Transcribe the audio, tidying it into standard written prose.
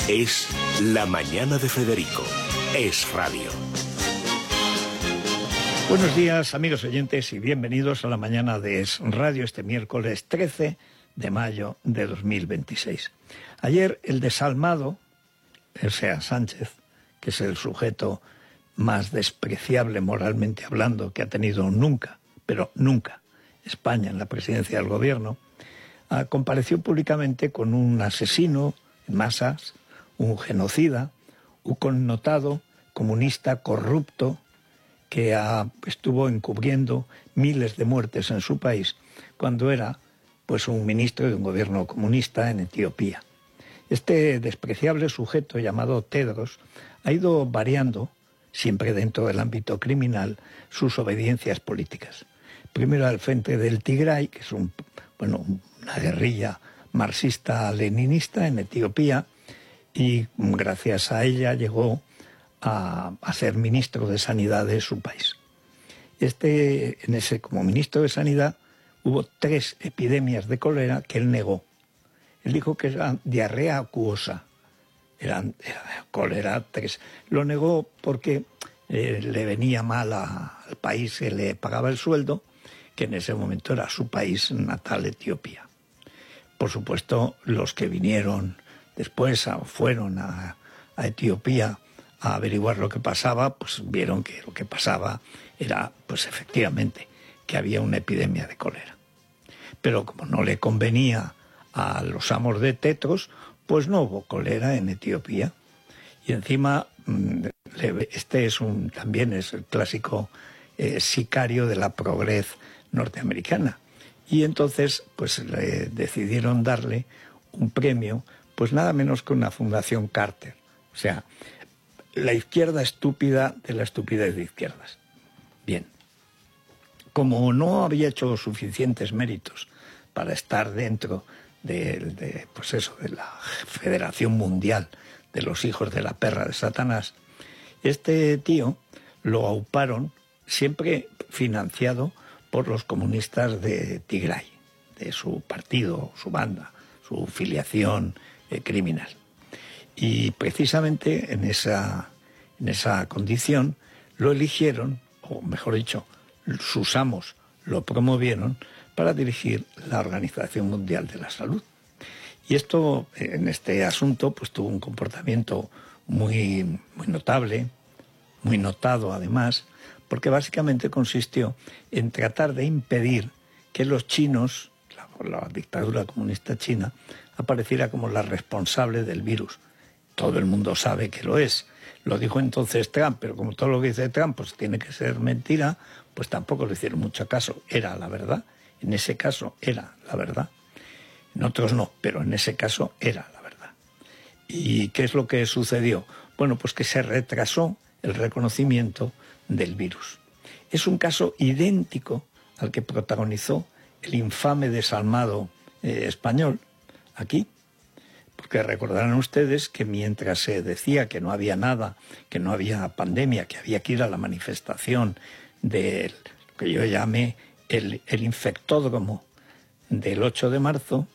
Es La Mañana de Federico. Es radio. Buenos días, amigos oyentes, y bienvenidos a La Mañana de Es Radio este miércoles 13 de mayo de 2026. Ayer el desalmado, o sea, Sánchez, que es el sujeto más despreciable moralmente hablando que ha tenido nunca, pero nunca, España en la presidencia del gobierno, compareció públicamente con un asesino en masas, un genocida, un connotado comunista corrupto que estuvo encubriendo miles de muertes en su país cuando era pues un ministro de un gobierno comunista en Etiopía. Este despreciable sujeto llamado Tedros ha ido variando, siempre dentro del ámbito criminal, sus obediencias políticas. Primero al frente del Tigray, que es una guerrilla marxista-leninista en Etiopía, y gracias a ella llegó a ser ministro de Sanidad de su país. Como ministro de Sanidad hubo 3 epidemias de cólera que él negó. Él dijo que era diarrea acuosa, era cólera 3. Lo negó porque le venía mal al país, se le pagaba el sueldo, que en ese momento era su país natal, Etiopía. Por supuesto, los que vinieron después fueron a Etiopía a averiguar lo que pasaba, pues vieron que lo que pasaba era, pues efectivamente, que había una epidemia de cólera. Pero como no le convenía a los amos de Tedros, pues no hubo cólera en Etiopía. Y encima, también es el clásico sicario de la progres norteamericana. Y entonces, pues le decidieron darle un premio, pues nada menos que una Fundación Carter. O sea, la izquierda estúpida de la estupidez de izquierdas. Bien, como no había hecho suficientes méritos para estar dentro de la Federación Mundial de los Hijos de la Perra de Satanás, este tío lo auparon, siempre financiado por los comunistas de Tigray, de su partido, su banda, su filiación criminal. Y precisamente en esa condición lo eligieron, o mejor dicho, sus amos lo promovieron para dirigir la Organización Mundial de la Salud. Y esto, en este asunto, pues tuvo un comportamiento muy notable, muy notado además, porque básicamente consistió en tratar de impedir que los chinos, la dictadura comunista china, apareciera como la responsable del virus. Todo el mundo sabe que lo es. Lo dijo entonces Trump, pero como todo lo que dice Trump pues tiene que ser mentira, pues tampoco le hicieron mucho caso. Era la verdad. En ese caso era la verdad. En otros no, pero en ese caso era la verdad. ¿Y qué es lo que sucedió? Bueno, pues que se retrasó el reconocimiento del virus. Es un caso idéntico al que protagonizó el infame desalmado español aquí, porque recordarán ustedes que mientras se decía que no había nada, que no había pandemia, que había que ir a la manifestación de lo que yo llamé el infectódromo del 8 de marzo,